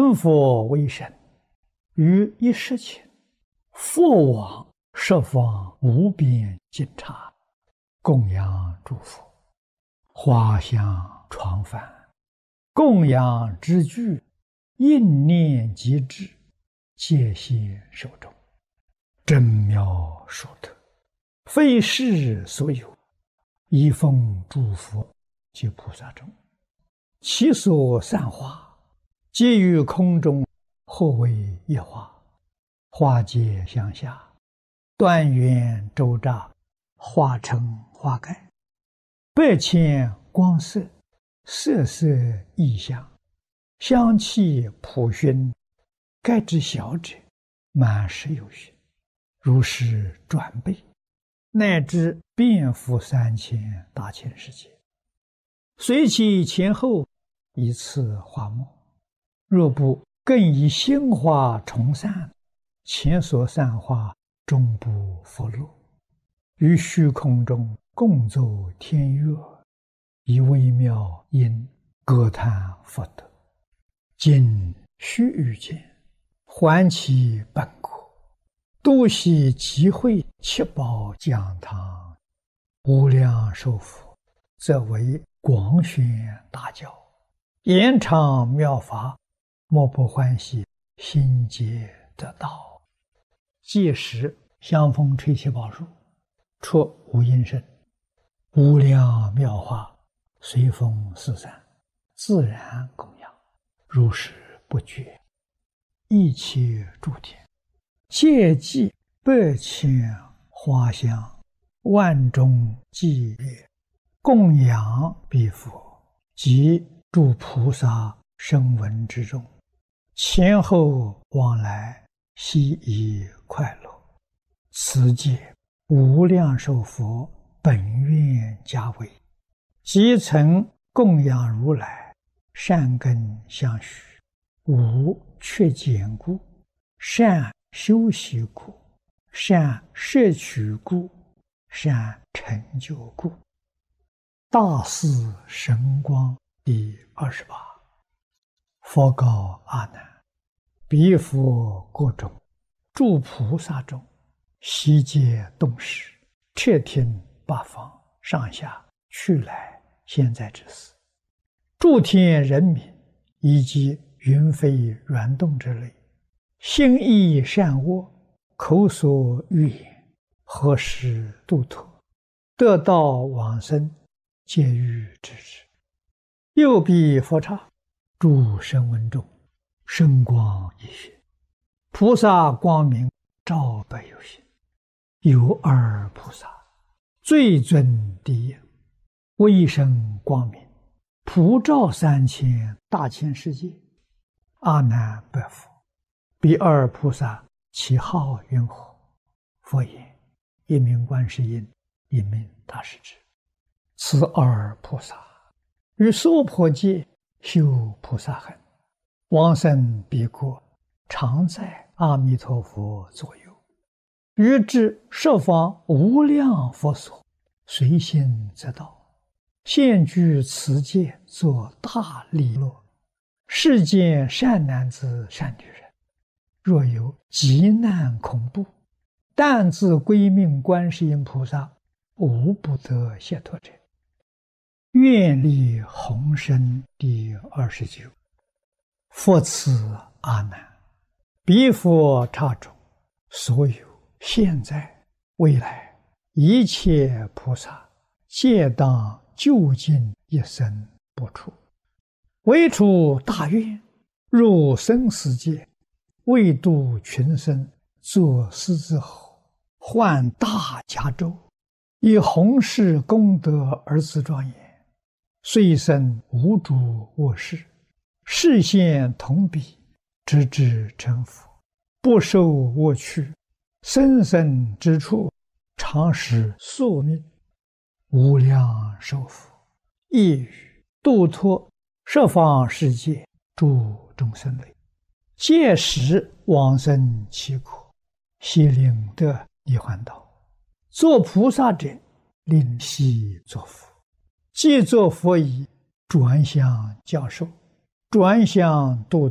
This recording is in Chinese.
成佛为神，于一时前，佛往十方无边尽刹，供养诸佛，花香传梵，供养之具，应念即至，戒心受众，真妙殊特，非世所有，一奉诸佛及菩萨众，其所散花，皆于空中，或为一花，花皆相下，断缘周匝，化成花盖，百千光色，色色异香，香气普熏，盖之小者，满十有余，如是转倍，乃至遍覆3000大千世界，随其前后，一次花末。若不更以鲜花重散，前所散花终不复落，于虚空中共奏天乐，以微妙音歌叹佛德，今须臾间，还其本国，度悉集会七宝讲堂，无量寿佛，则为广宣大教，延长妙法，莫不欢喜，心皆得道。届时香风吹七宝树，出无音声，无量妙法随风四散，自然供养，如是不绝。一切诸天，皆记百千花香，万众伎乐，供养彼佛及诸菩萨声闻之众，前后往来，悉以快乐。此界无量寿佛本愿家为，即曾供养如来，善根相续，无缺减故，善修习故，善摄取故，善成就故。大士神光第28。佛告阿难：彼佛国中，诸菩萨中，悉皆动识，彻听八方上下去来现在之事，诸天人民以及云飞软动之类，心意善恶，口所欲言，何时度脱，得道往生，皆欲知之。又彼佛刹，诸声闻众，声光一现，菩萨光明照百有心，有二菩萨，最尊第一，威声光明，普照3000大千世界。阿难白佛：彼二菩萨其号云何？佛言：一名观世音，一名大势至。此二菩萨于娑婆界修菩萨行，往生彼国，常在阿弥陀佛左右，于至十方无量佛所，随心则到，现居此界，作大利乐。世间善男子善女人，若有急难恐怖，但自归命观世音菩萨，无不得解脱者。愿力宏深第29。佛赐阿难：彼佛刹中，所有现在未来一切菩萨，皆当究竟一生不出，唯出大愿，入生死界，为度群生，作狮子吼，换大迦州，以弘誓功德而自庄严，虽生无诸恶事，示现同彼，直至成佛，不受恶趣，生生之处，常使宿命。无量寿佛亦语度脱十方世界诸众生类，届时往生其国，悉令得涅槃道。作菩萨者，令悉作佛。既作佛已，转向教授，转向度